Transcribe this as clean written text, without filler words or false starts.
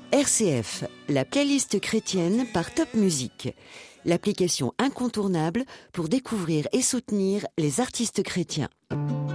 RCF, la playlist chrétienne par Top Music. L'application incontournable pour découvrir et soutenir les artistes chrétiens.